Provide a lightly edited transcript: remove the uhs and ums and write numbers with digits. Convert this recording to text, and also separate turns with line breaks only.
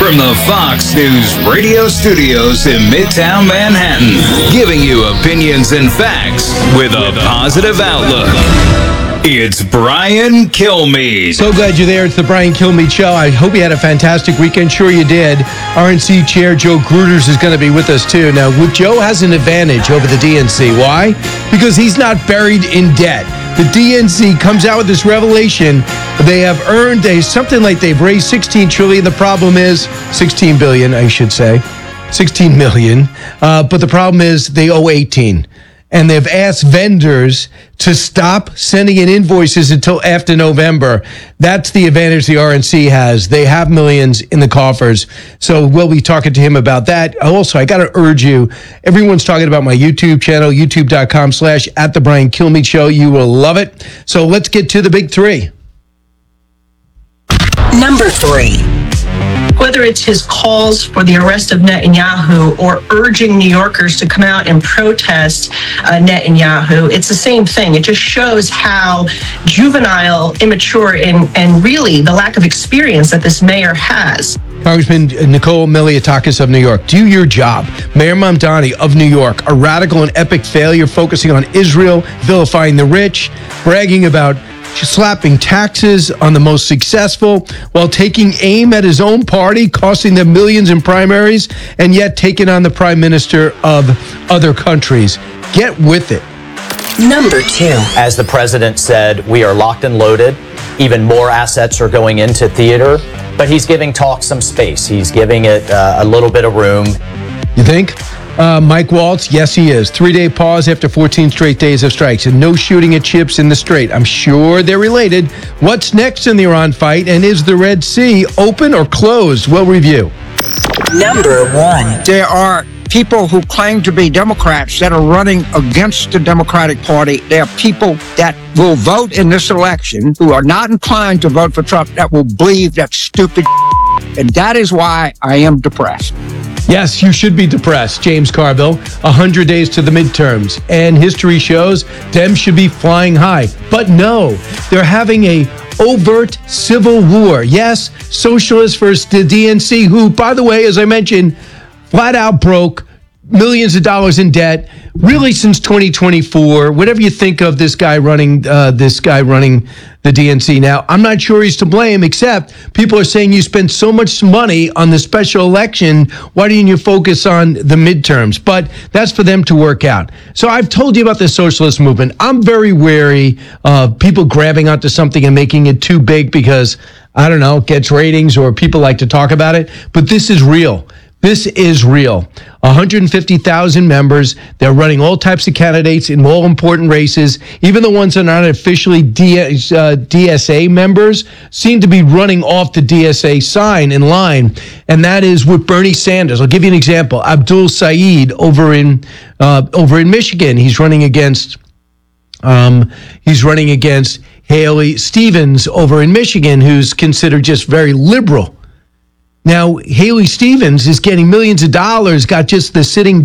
From the Fox News radio studios in Midtown Manhattan, giving you opinions and facts with a positive outlook. It's Brian Kilmeade.
So glad you're there. It's the Brian Kilmeade Show. I hope you had a fantastic weekend. Sure you did. RNC Chair Joe Gruters is going to be with us too. Now, Joe has an advantage over the DNC. Why? Because he's not buried in debt. The DNC comes out with this revelation. They have earned something like they've raised $16 trillion. The problem is $16 billion, I should say. $16 million. But the problem is they owe 18. And they've asked vendors to stop sending in invoices until after November. That's the advantage the RNC has. They have millions in the coffers. So we'll be talking to him about that. Also, I got to urge you, everyone's talking about my YouTube channel, youtube.com/@the Brian Kilmeade Show. You will love it. So let's get to the big three.
Number 3.
Whether it's his calls for the arrest of Netanyahu or urging New Yorkers to come out and protest Netanyahu, it's the same thing. It just shows how juvenile, immature, and really the lack of experience that this mayor has.
Congressman Nicole Malliotakis of New York, do your job. Mayor Mamdani of New York, a radical and epic failure focusing on Israel, vilifying the rich, bragging about slapping taxes on the most successful while taking aim at his own party, costing them millions in primaries, and yet taking on the prime minister of other countries. Get with it.
Number 2.
As the president said, we are locked and loaded. Even more assets are going into theater, but he's giving talk some space. He's giving it a little bit of room.
You think? Mike Waltz, yes, he is. 3-day pause after 14 straight days of strikes and no shooting at ships in the Strait. I'm sure they're related. What's next in the Iran fight, and is the Red Sea open or closed? We'll review.
Number 1.
There are people who claim to be Democrats that are running against the Democratic Party. There are people that will vote in this election who are not inclined to vote for Trump, that will believe that stupid and that is why I am depressed.
Yes, you should be depressed, James Carville. 100 days to the midterms. And history shows Dems should be flying high. But no, they're having a overt civil war. Yes, socialists versus the DNC, who, by the way, as I mentioned, flat out broke, millions of dollars in debt, really since 2024. Whatever you think of this guy running the DNC now, I'm not sure he's to blame, except people are saying you spend so much money on the special election, why didn't you focus on the midterms? But that's for them to work out. So I've told you about the socialist movement. I'm very wary of people grabbing onto something and making it too big because, I don't know, it gets ratings or people like to talk about it. But this is real. This is real. 150,000 members. They're running all types of candidates in all important races. Even the ones that are not officially DSA members seem to be running off the DSA sign in line, and that is with Bernie Sanders. I'll give you an example. Abdul Saeed over in Michigan. He's running against Haley Stevens over in Michigan, who's considered just very liberal. Now, Haley Stevens is getting millions of dollars, got just the sitting